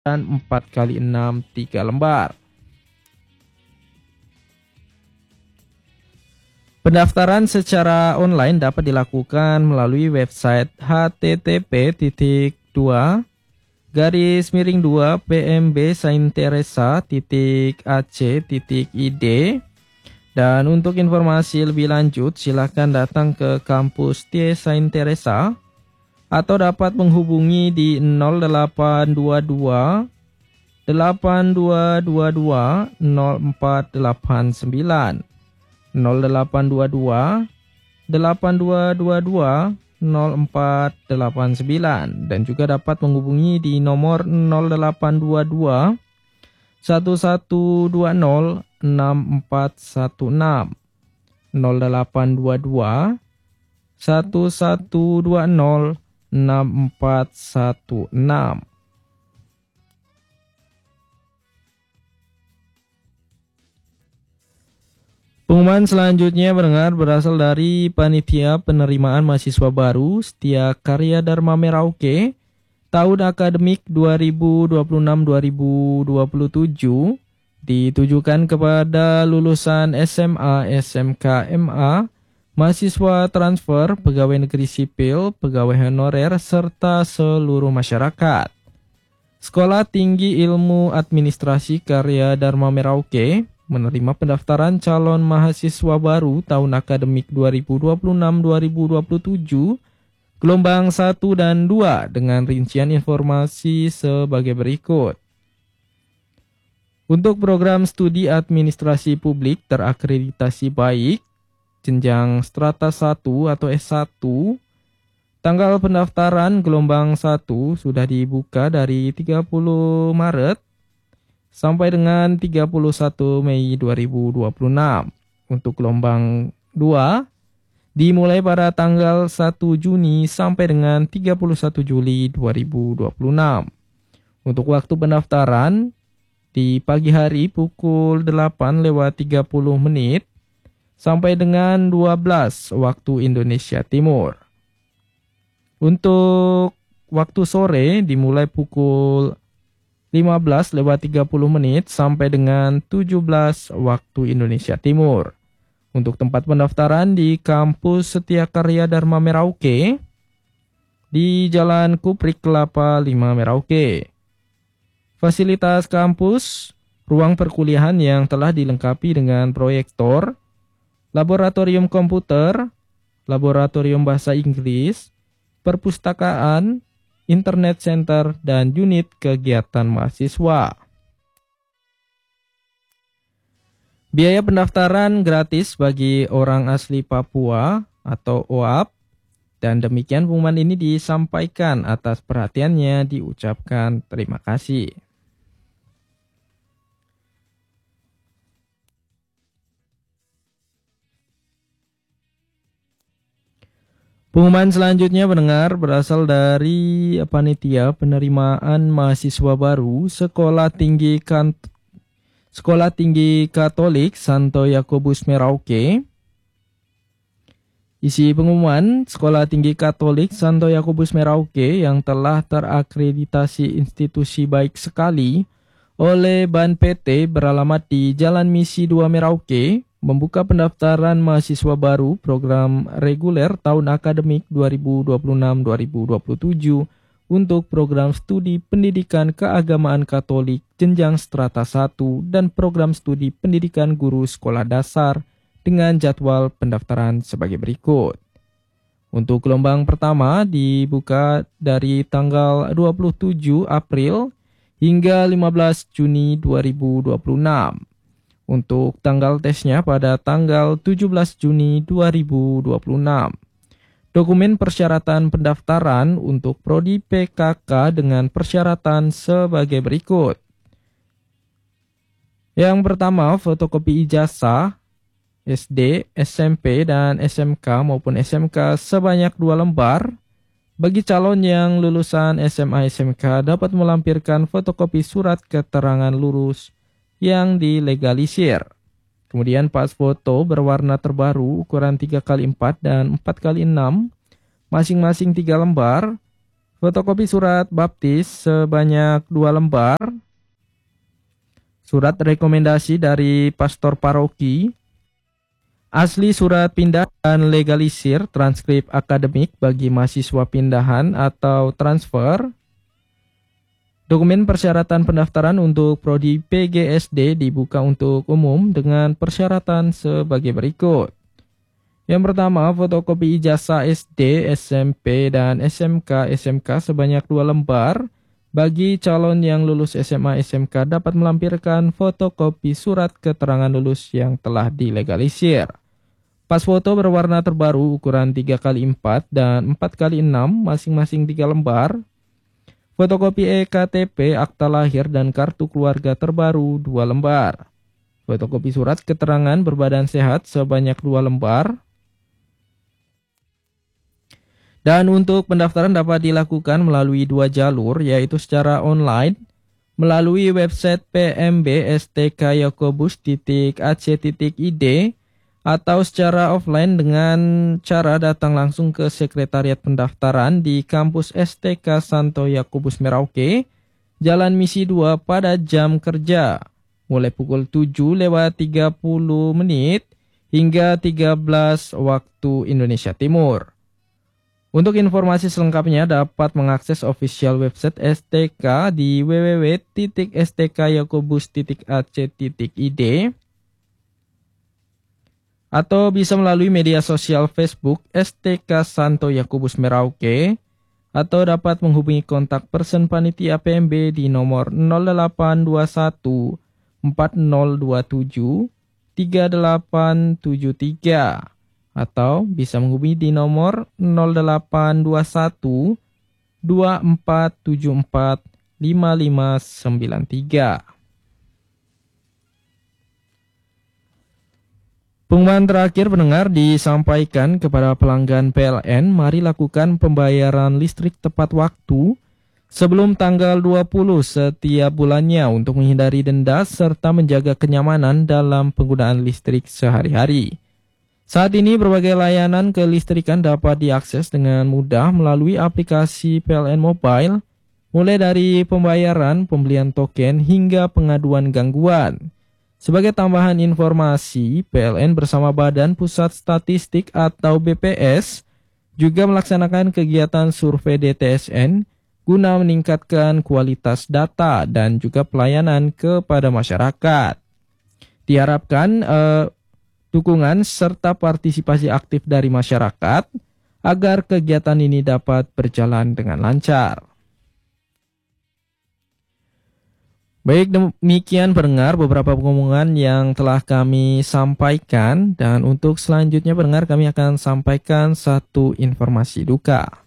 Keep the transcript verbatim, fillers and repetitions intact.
dan empat kali enam tiga lembar. Pendaftaran secara online dapat dilakukan melalui website h t t p titik dua garis miring dua p m b saint teresa titik a c titik i d. Dan untuk informasi lebih lanjut silakan datang ke kampus T I E Saint Teresa atau dapat menghubungi di nol delapan dua dua delapan dua dua dua nol empat delapan sembilan nol delapan dua dua delapan dua dua dua nol empat delapan sembilan dan juga dapat menghubungi di nomor nol delapan dua dua satu satu dua nol enam empat satu enam nol delapan dua dua satu satu dua nol enam empat satu enam. Pengumuman selanjutnya mendengar berasal dari Panitia Penerimaan Mahasiswa Baru Setia Karya Dharma Merauke tahun akademik dua ribu dua puluh enam dua ribu dua puluh tujuh ditujukan kepada lulusan S M A, S M K, M A, mahasiswa transfer, pegawai negeri sipil, pegawai honorer, serta seluruh masyarakat. Sekolah Tinggi Ilmu Administrasi Karya Dharma Merauke menerima pendaftaran calon mahasiswa baru tahun akademik dua ribu dua puluh enam dua ribu dua puluh tujuh gelombang satu dan dua dengan rincian informasi sebagai berikut. Untuk program studi administrasi publik terakreditasi baik jenjang strata satu atau S satu, tanggal pendaftaran gelombang satu sudah dibuka dari tiga puluh Maret sampai dengan tiga puluh satu Mei dua ribu dua puluh enam. Untuk gelombang dua dimulai pada tanggal satu Juni sampai dengan tiga puluh satu Juli dua ribu dua puluh enam. Untuk waktu pendaftaran di pagi hari pukul delapan lewat tiga puluh menit sampai dengan dua belas waktu Indonesia Timur. Untuk waktu sore dimulai pukul lima belas lewat tiga puluh menit sampai dengan tujuh belas waktu Indonesia Timur. Untuk tempat pendaftaran di Kampus Setia Karya Dharma Merauke di Jalan Kuprik Kelapa lima Merauke. Fasilitas kampus, ruang perkuliahan yang telah dilengkapi dengan proyektor, laboratorium komputer, laboratorium bahasa Inggris, perpustakaan, internet center, dan unit kegiatan mahasiswa. Biaya pendaftaran gratis bagi orang asli Papua atau O A P, dan demikian pengumuman ini disampaikan. Atas perhatiannya diucapkan terima kasih. Pengumuman selanjutnya mendengar berasal dari Panitia Penerimaan Mahasiswa Baru Sekolah Tinggi Kant Sekolah Tinggi Katolik Santo Yakobus Merauke. Isi pengumuman, Sekolah Tinggi Katolik Santo Yakobus Merauke yang telah terakreditasi institusi baik sekali oleh Ban P T beralamat di Jalan Misi dua Merauke membuka pendaftaran mahasiswa baru program reguler tahun akademik dua ribu dua puluh enam dua ribu dua puluh tujuh untuk program studi pendidikan keagamaan Katolik jenjang strata satu dan program studi pendidikan guru sekolah dasar dengan jadwal pendaftaran sebagai berikut. Untuk gelombang pertama dibuka dari tanggal dua puluh tujuh April hingga lima belas Juni dua ribu dua puluh enam. Untuk tanggal tesnya pada tanggal tujuh belas Juni dua ribu dua puluh enam. Dokumen persyaratan pendaftaran untuk prodi P K K dengan persyaratan sebagai berikut. Yang pertama, fotokopi ijazah S D, S M P, dan S M K maupun S M K sebanyak dua lembar. Bagi calon yang lulusan S M A S M K dapat melampirkan fotokopi surat keterangan lulus yang dilegalisir. Kemudian pas foto berwarna terbaru ukuran tiga kali empat dan empat kali enam, masing-masing tiga lembar. fotokopi surat baptis sebanyak dua lembar, surat rekomendasi dari pastor paroki, asli surat pindah dan legalisir transkrip akademik bagi mahasiswa pindahan atau transfer, dokumen persyaratan pendaftaran untuk prodi P G S D dibuka untuk umum dengan persyaratan sebagai berikut. Yang pertama, fotokopi ijazah S D, S M P, dan S M K S M K sebanyak dua lembar. Bagi calon yang lulus S M A S M K dapat melampirkan fotokopi surat keterangan lulus yang telah dilegalisir. Pas foto berwarna terbaru ukuran tiga kali empat dan empat kali enam masing-masing tiga lembar. Fotokopi E K T P, akta lahir dan kartu keluarga terbaru dua lembar. Fotokopi surat keterangan berbadan sehat sebanyak dua lembar. Dan untuk pendaftaran dapat dilakukan melalui dua jalur, yaitu secara online melalui website p m b s t k yakobus titik a c titik i d atau secara offline dengan cara datang langsung ke sekretariat pendaftaran di kampus S T K Santo Yakobus Merauke, Jalan Misi dua pada jam kerja mulai pukul tujuh lewat tiga puluh menit hingga tiga belas waktu Indonesia Timur. Untuk informasi selengkapnya dapat mengakses official website S T K di w w w titik s t k yakobus titik a c titik i d atau bisa melalui media sosial Facebook S T K Santo Yakobus Merauke atau dapat menghubungi kontak person panitia P M B di nomor nol delapan dua satu empat nol dua tujuh tiga delapan tujuh tiga. Atau bisa menghubungi di nomor nol delapan dua satu dua empat tujuh empat lima lima sembilan tiga. Pengumuman terakhir pendengar disampaikan kepada pelanggan P L N, mari lakukan pembayaran listrik tepat waktu sebelum tanggal dua puluh setiap bulannya untuk menghindari denda serta menjaga kenyamanan dalam penggunaan listrik sehari-hari. Saat ini berbagai layanan kelistrikan dapat diakses dengan mudah melalui aplikasi P L N Mobile, mulai dari pembayaran, pembelian token, hingga pengaduan gangguan. Sebagai tambahan informasi, P L N bersama Badan Pusat Statistik atau B P S juga melaksanakan kegiatan survei D T S N guna meningkatkan kualitas data dan juga pelayanan kepada masyarakat. Diharapkan eh, dukungan serta partisipasi aktif dari masyarakat agar kegiatan ini dapat berjalan dengan lancar. Baik, demikian pendengar beberapa pengumuman yang telah kami sampaikan, dan untuk selanjutnya pendengar kami akan sampaikan satu informasi duka.